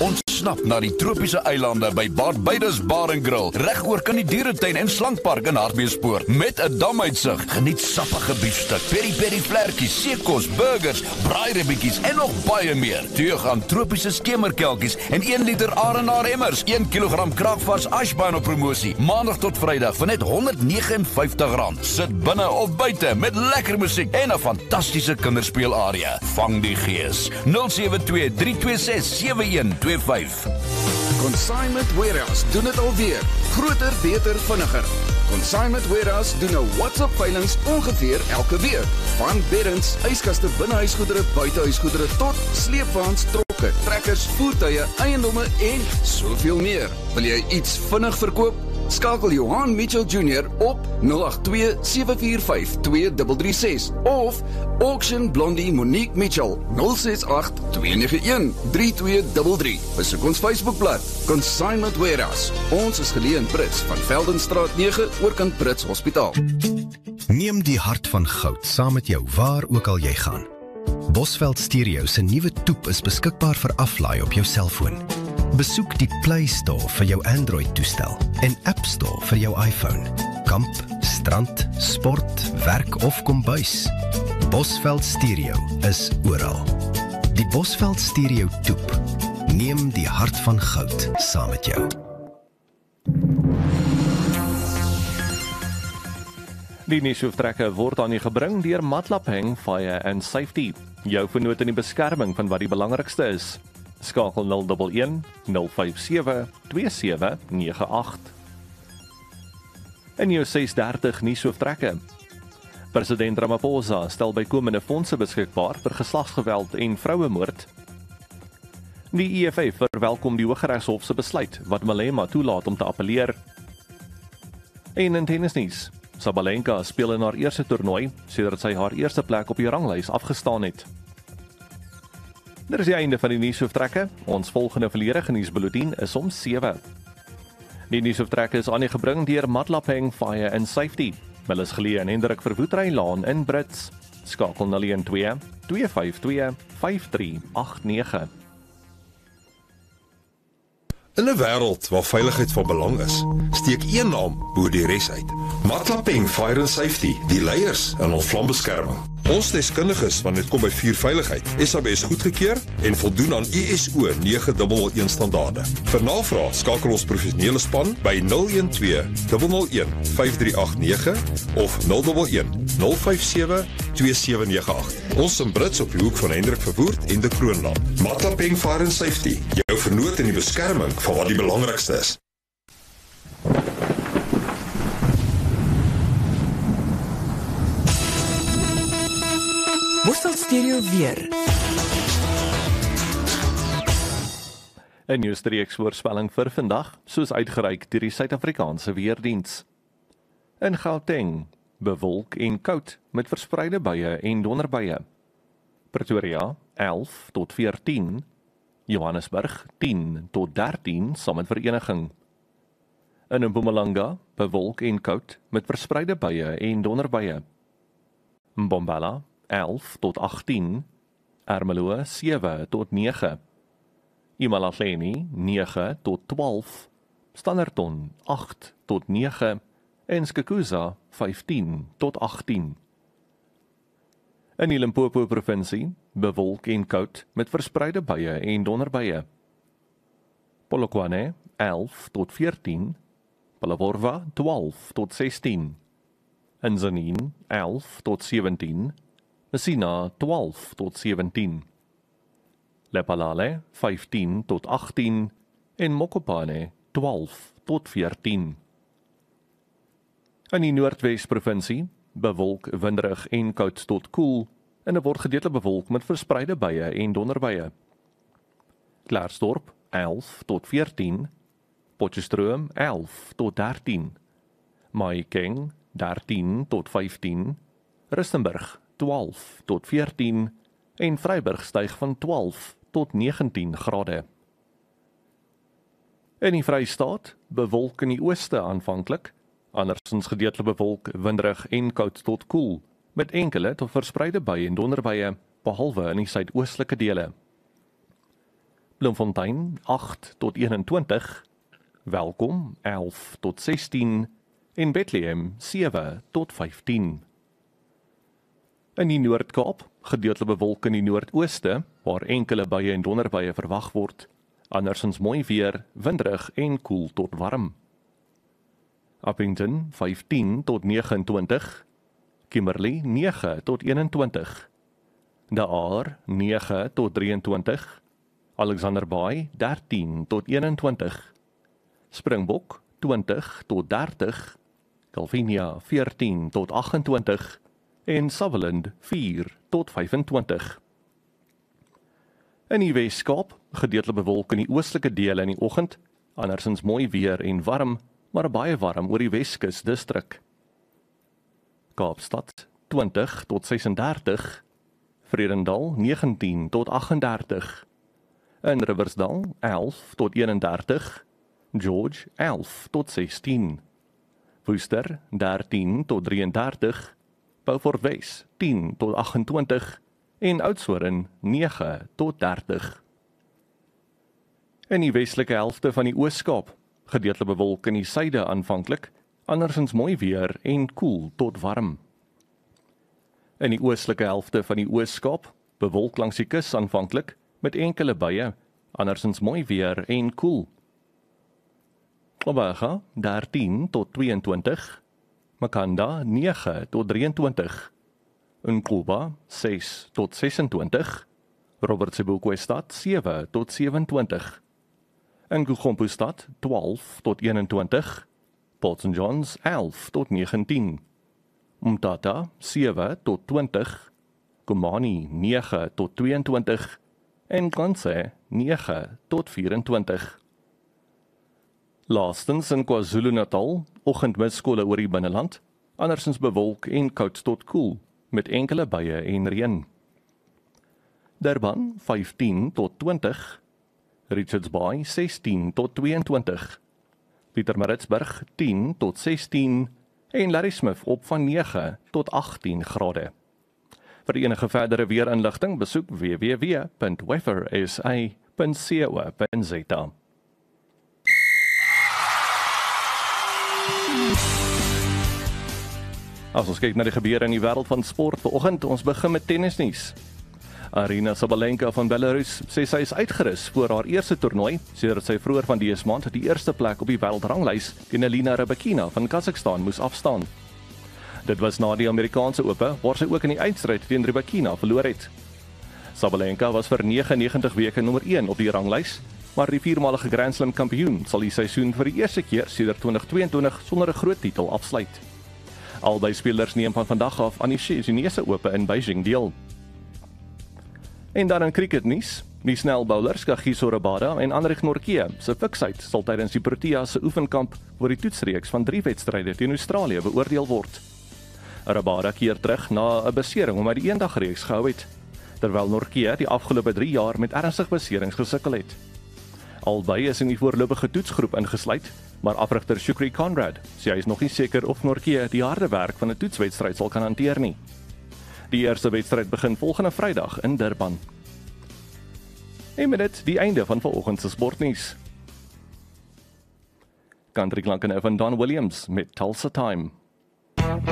Ontsnap na die tropiese eilande by Barbados Bar & Grill, reg oor kan die dieretuin en slankpark in Hartbeespoort, met 'n damuitsig. Geniet sappige biefstuk, peri-peri vlekkies, seekos, burgers, braairibbietjies en nog baie meer. Teug aan tropiese skemerkelkies en 1 liter Arenaar emmers, 1 kilogram kraakvars ashbaan op promosie, maandag tot Vrydag vir net R159. Sit binne of buite met lekker musiek en 'n fantastiese kinderspeelarea. Vang die gees. 072-326-7125. Consignment Warehouse doen dit alweer. Groter, beter, vinniger. Consignment Warehouse doen nou WhatsApp-veilings ongeveer elke week. Van beddens, yskaste, binnehuisgoedere, buitehuisgoedere tot sleepwaens, trokke, trekkers, voertuie, eiendomme en soveel meer. Wil jy iets vinnig verkoop? Skakel Johan Mitchell Jr. op 082-745-2336 of Auction Blondie Monique Mitchell 068-291-3233. Besoek ons Facebookblad Consignment Warehouse. Ons is geleë in Brits van Veldenstraat 9 oorkant Brits Hospitaal. Neem die hart van goud saam met jou waar ook al jy gaan. Bosveld Stereo se nuwe toep is beskikbaar vir aflaai op jou selfoon. Besoek die Play Store vir jou Android-toestel en App Store vir jou iPhone. Kamp, strand, sport, werk of kombuis. Bosveld Stereo is oral. Die Bosveld Stereo toep. Neem die hart van goud saam met jou. Die nuushooftrekke word aan u gebring deur Matlapeng Fire and Safety. Jou vernoot in die beskerming van wat die belangrikste is. Skakel 011 057 2798. En jou 630 nuushooftrekke. President Ramaphosa stel bykomende fondse beskikbaar vir geslagsgeweld en vrouemoord. Die EFF verwelkom die Hooggeregshof se besluit wat Malema toelaat om te appeleer. En in tennisnuus. Sabalenka speel in haar eerste toernooi sedert sy haar eerste plek op die ranglys afgestaan het. Dit is die einde van die nuushooftrekke. Ons volgende volledige nuusbulletin is om 7. Die nuushooftrekke is aan u gebring deur Matlapeng Fire and Safety. Hulle is geleë in Hendrik Verwoestry Laan in Brits. Skakel 012 252 5389. In 'n wêreld waar veiligheid van belang is, steek een naam bo die res uit. Matlapeng Fire and Safety, die leiers in ons vlambeskerming. Ons deskundiges wanneer dit kom by vuurveiligheid, SABS goedgekeur en voldoen aan ISO 9001 standaarde. Vir navraag skakel ons professionele span by 012 001 5389 of 011 057 2798. Ons in Brits op die hoek van Hendrik Verwoerd en de Kroonlaan. Matlapeng Fire and Safety, jou vernoot in die beskerming van wat die belangrikste is. Bosveld Stereo weer. 'n Nuusstreeksvoorspelling vir vandag, soos uitgereik deur die Suid-Afrikaanse Weerdiens. In Gauteng, bewolk en koud met verspreide buie en donderbuie. Pretoria 11 tot 14, Johannesburg 10 tot 13 saam met vereniging. In Mpumalanga, bewolk en koud met verspreide buie en donderbuie. Mbombela 11 tot 18, Ermelo 7 tot 9, Imalahleni 9 tot 12, Standerton 8 tot 9 en Skukuza 15 tot 18. In die Limpopo provinsie, bewolk en koud met verspreide buie en donderbuie. Polokwane 11 tot 14, Palaworwa 12 tot 16, Nzanin 11 tot 17, Messina 12 tot 17, Lephalale 15 tot 18 en Mokopane 12 tot 14. In die Noordwes-provinsie, bewolk, winderig en koud tot koel, en dit word gedeeltelik bewolk met verspreide buie en donderbuie. Klerksdorp 11 tot 14, Potchefstroom 11 tot 13, Mahikeng 13 tot 15, Rustenburg 12 tot 14 en Vryburg styg van 12 tot 19 grade. In die Vrystaat, bewolk in die ooste aanvanklik, andersins gedeeltelik bewolk, winderig en koud tot koel, met enkele tot verspreide buie en donderbuie, behalwe in die suidoostelike dele. Bloemfontein 8 tot 21, Welkom 11 tot 16 en Bethlehem 7 tot 15. In die Noord-Kaap, gedeeltelik bewolk in die noordooste, waar enkele buie en donderbuie verwag word, andersins mooi weer, winderig en koel tot warm. Appington 15 tot 29, Kimberley 9 tot 21, De Aar 9 tot 23, Alexander Bay 13 tot 21, Springbok 20 tot 30, Calvinia 14 tot 28 en Sutherland 4 tot 25. In die Wes-Kaap, gedeeltelik bewolk in die oostelike dele in die oggend, andersins mooi weer en warm, maar baie warm oor die Weskus distrik. Kaapstad 20 tot 36, Vredendal 19 tot 38, in Riversdal 11 tot 31, George 11 tot 16, Worcester 13 tot 33, Beaufort Wes 10 tot 28 en Oudtshoorn 9 tot 30. In die westelike helfte van die Oos-Kaap, gedeeltelik bewolk in die suide aanvanklik, andersins mooi weer en koel tot warm. In die oostelike helfte van die Oos-Kaap, bewolk langs die kus aanvanklik, met enkele buie, andersins mooi weer en koel. Gqeberha 13 tot 22, Makhanda 9 tot 23, Umqhuba 6 tot 26, Robert Sebokwe-stad 7 tot 27, Nkukhompu-stad 12 tot 21, Port St. John's 11 tot 19, Umtata 7 tot 20, Komani 9 tot 22 en Kranse 9 tot 24. Laastens in KwaZulu-Natal, oggendmisskole oor die binneland, andersins bewolk en koud tot koel, met enkele buie en reën. Durban 15 tot 20, Richards Bay 16 tot 22, Pietermaritzburg 10 tot 16 en Ladysmith op van 9 tot 18 grade. Vir enige verdere weerinligting besoek www.weathersa.co.za. As ons kyk na die gebeure in die wêreld van sport vanoggend, ons begin met tennisnuus. Aryna Sabalenka van Belarus sê sy is uitgerus vir haar eerste toernooi, sedert sy vroeër van dese maand die eerste plek op die wêreldranglys teen Elina Rybakina van Kazakhstan moes afstaan. Dit was na die Amerikaanse Ope, waar sy ook in die eindstryd teen Rybakina verloor het. Sabalenka was vir 99 weke nommer 1 op die ranglys, maar die viermalige Grand Slam kampioen sal die seisoen vir die eerste keer sedert 2022 sonder 'n groot titel afsluit. Albei spelers neem van vandag af aan die Chinese Ope in Beijing deel. En dan in cricketnuus, die snelbowlers Kagiso Rabada en Anrich Nortje se fiksheid sal tydens die Proteas se oefenkamp vir die toetsreeks van 3 wedstryde teen Australië beoordeel word. Rabada keer terug na 'n besering omdat hy die eendagreeks gehou het, terwyl Nortje die afgelope 3 jaar met ernstige beserings gesukkel het. Albei is in die voorlopige toetsgroep ingesluit, maar afrigter Shukri Conrad sê hy is nog nie seker of Nortje die harde werk van 'n toetswedstryd sal kan hanteer nie. Die eerste wedstryd begin volgende Vrydag in Durban. En met dit die einde van vanoggend se sportnuus. Country klanke van Don Williams met Tulsa Time.